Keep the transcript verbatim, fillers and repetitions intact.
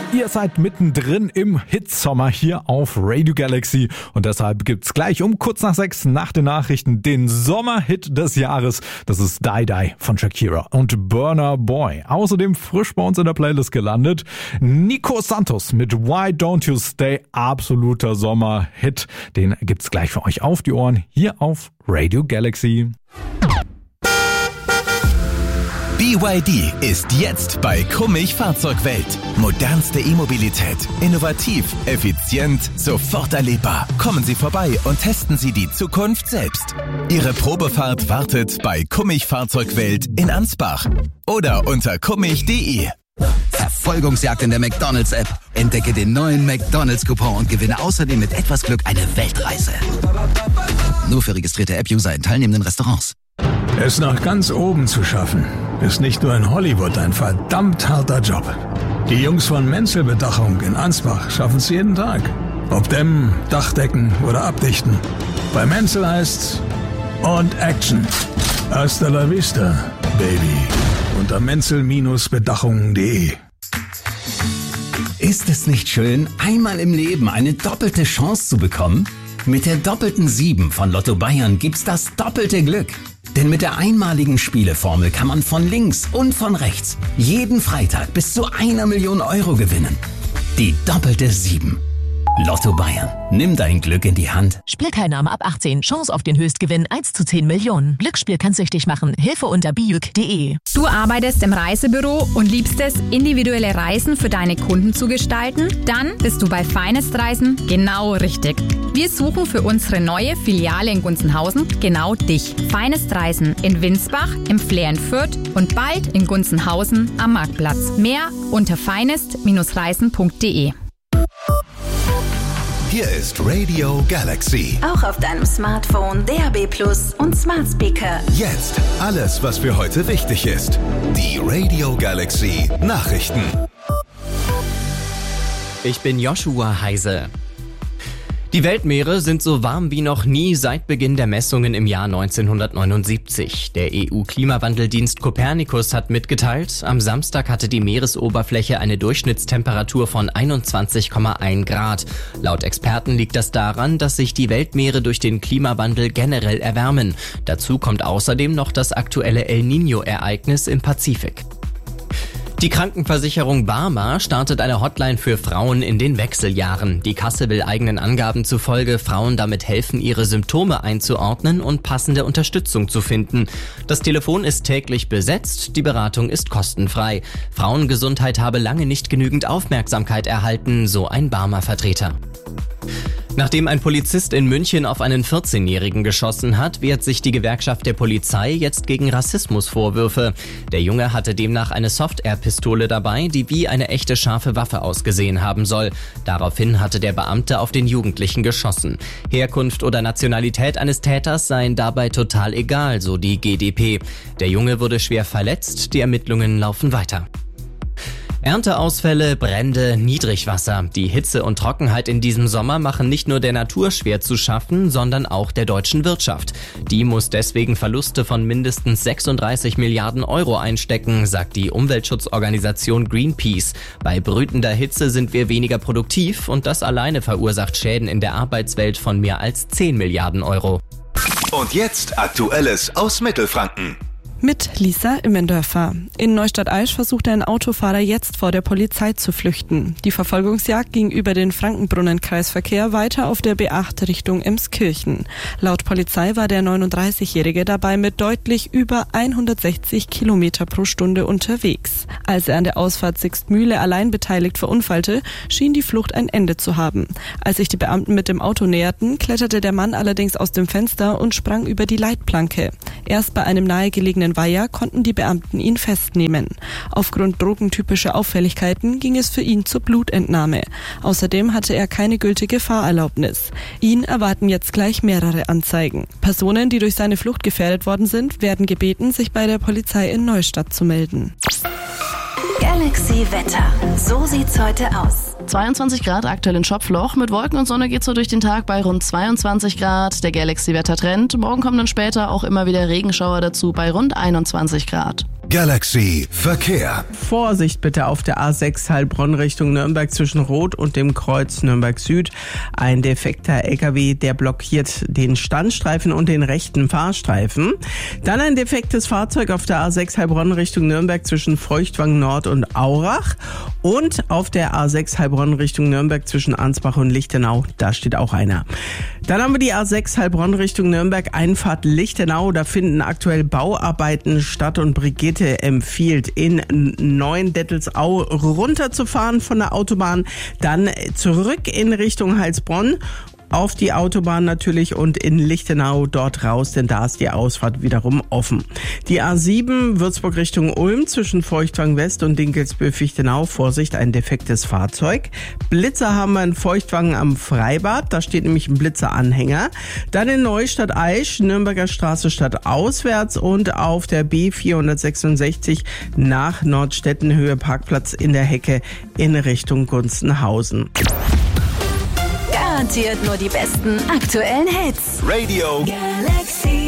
Ihr seid mittendrin im Hitsommer hier auf Radio Galaxy und deshalb gibt's gleich um kurz nach sechs nach den Nachrichten den Sommerhit des Jahres. Das ist Die Die von Shakira und Burna Boy. Außerdem frisch bei uns in der Playlist gelandet Nico Santos mit Why Don't You Stay, absoluter Sommerhit. Den gibt's gleich für euch auf die Ohren hier auf Radio Galaxy. B Y D ist jetzt bei Kummich Fahrzeugwelt. Modernste E-Mobilität. Innovativ, effizient, sofort erlebbar. Kommen Sie vorbei und testen Sie die Zukunft selbst. Ihre Probefahrt wartet bei Kummich Fahrzeugwelt in Ansbach oder unter kummich punkt de. Verfolgungsjagd in der McDonald's-App. Entdecke den neuen McDonald's-Coupon und gewinne außerdem mit etwas Glück eine Weltreise. Nur für registrierte App-User in teilnehmenden Restaurants. Es nach ganz oben zu schaffen, ist nicht nur in Hollywood ein verdammt harter Job. Die Jungs von Menzel Bedachung in Ansbach schaffen es jeden Tag. Ob dämmen, Dachdecken oder abdichten. Bei Menzel heißt's und Action. Hasta la vista, Baby. Unter menzel Bedachung punkt de. Ist es nicht schön, einmal im Leben eine doppelte Chance zu bekommen? Mit der doppelten sieben von Lotto Bayern gibt's das doppelte Glück. Denn mit der einmaligen Spieleformel kann man von links und von rechts jeden Freitag bis zu einer Million Euro gewinnen. Die doppelte sieben. Lotto Bayern. Nimm dein Glück in die Hand. Spielteilnahme ab achtzehn. Chance auf den Höchstgewinn eins zu zehn Millionen. Glücksspiel kann süchtig machen. Hilfe unter bijuk punkt de. Du arbeitest im Reisebüro und liebst es, individuelle Reisen für deine Kunden zu gestalten? Dann bist du bei Finest Reisen genau richtig. Wir suchen für unsere neue Filiale in Gunzenhausen genau dich. Finest Reisen in Winsbach, im Flair in Fürth und bald in Gunzenhausen am Marktplatz. Mehr unter finest Reisen punkt de. Hier ist Radio Galaxy. Auch auf deinem Smartphone, D A B Plus und Smart Speaker. Jetzt alles, was für heute wichtig ist. Die Radio Galaxy Nachrichten. Ich bin Joshua Heise. Die Weltmeere sind so warm wie noch nie seit Beginn der Messungen im Jahr neunzehnhundertneunundsiebzig. Der E U-Klimawandeldienst Copernicus hat mitgeteilt, am Samstag hatte die Meeresoberfläche eine Durchschnittstemperatur von einundzwanzig Komma eins Grad. Laut Experten liegt das daran, dass sich die Weltmeere durch den Klimawandel generell erwärmen. Dazu kommt außerdem noch das aktuelle El Niño-Ereignis im Pazifik. Die Krankenversicherung Barmer startet eine Hotline für Frauen in den Wechseljahren. Die Kasse will eigenen Angaben zufolge Frauen damit helfen, ihre Symptome einzuordnen und passende Unterstützung zu finden. Das Telefon ist täglich besetzt, die Beratung ist kostenfrei. Frauengesundheit habe lange nicht genügend Aufmerksamkeit erhalten, so ein Barmer-Vertreter. Nachdem ein Polizist in München auf einen vierzehnjährigen geschossen hat, wehrt sich die Gewerkschaft der Polizei jetzt gegen Rassismusvorwürfe. Der Junge hatte demnach eine Soft-Air-Pistole dabei, die wie eine echte scharfe Waffe ausgesehen haben soll. Daraufhin hatte der Beamte auf den Jugendlichen geschossen. Herkunft oder Nationalität eines Täters seien dabei total egal, so die G d P. Der Junge wurde schwer verletzt, die Ermittlungen laufen weiter. Ernteausfälle, Brände, Niedrigwasser. Die Hitze und Trockenheit in diesem Sommer machen nicht nur der Natur schwer zu schaffen, sondern auch der deutschen Wirtschaft. Die muss deswegen Verluste von mindestens sechsunddreißig Milliarden Euro einstecken, sagt die Umweltschutzorganisation Greenpeace. Bei brütender Hitze sind wir weniger produktiv und das alleine verursacht Schäden in der Arbeitswelt von mehr als zehn Milliarden Euro. Und jetzt Aktuelles aus Mittelfranken. Mit Lisa Immendörfer. In Neustadt-Aisch versuchte ein Autofahrer jetzt vor der Polizei zu flüchten. Die Verfolgungsjagd ging über den Frankenbrunnen-Kreisverkehr weiter auf der B acht Richtung Emskirchen. Laut Polizei war der neununddreißigjährige dabei mit deutlich über hundertsechzig Kilometer pro Stunde unterwegs. Als er an der Ausfahrt Sixtmühle allein beteiligt verunfallte, schien die Flucht ein Ende zu haben. Als sich die Beamten mit dem Auto näherten, kletterte der Mann allerdings aus dem Fenster und sprang über die Leitplanke. Erst bei einem nahegelegenen Weiher konnten die Beamten ihn festnehmen. Aufgrund drogentypischer Auffälligkeiten ging es für ihn zur Blutentnahme. Außerdem hatte er keine gültige Fahrerlaubnis. Ihn erwarten jetzt gleich mehrere Anzeigen. Personen, die durch seine Flucht gefährdet worden sind, werden gebeten, sich bei der Polizei in Neustadt zu melden. Galaxy Wetter. So sieht's heute aus. zweiundzwanzig Grad aktuell in Schopfloch. Mit Wolken und Sonne geht's so durch den Tag bei rund zweiundzwanzig Grad. Der Galaxy-Wettertrend. Morgen kommen dann später auch immer wieder Regenschauer dazu bei rund einundzwanzig Grad. Galaxy Verkehr. Vorsicht bitte auf der A sechs Heilbronn Richtung Nürnberg zwischen Rot und dem Kreuz Nürnberg Süd. Ein defekter L K W, der blockiert den Standstreifen und den rechten Fahrstreifen. Dann ein defektes Fahrzeug auf der A sechs Heilbronn Richtung Nürnberg zwischen Feuchtwangen Nord und Aurach. Und auf der A sechs Heilbronn Richtung Nürnberg zwischen Ansbach und Lichtenau, da steht auch einer. Dann haben wir die A sechs Heilbronn Richtung Nürnberg, Einfahrt Lichtenau. Da finden aktuell Bauarbeiten statt und Brigitte empfiehlt, in Neuendettelsau runterzufahren von der Autobahn, dann zurück in Richtung Heilsbronn, auf die Autobahn natürlich und in Lichtenau dort raus, denn da ist die Ausfahrt wiederum offen. Die A sieben Würzburg Richtung Ulm zwischen Feuchtwang West und Dinkelsbühl-Fichtenau, Vorsicht, ein defektes Fahrzeug. Blitzer haben wir in Feuchtwangen am Freibad, da steht nämlich ein Blitzeranhänger. Dann in Neustadt Aisch, Nürnberger Straße stadtauswärts und auf der B vierhundertsechsundsechzig nach Nordstetten Höhe Parkplatz in der Hecke in Richtung Gunzenhausen. Garantiert nur die besten aktuellen Hits. Radio Galaxy.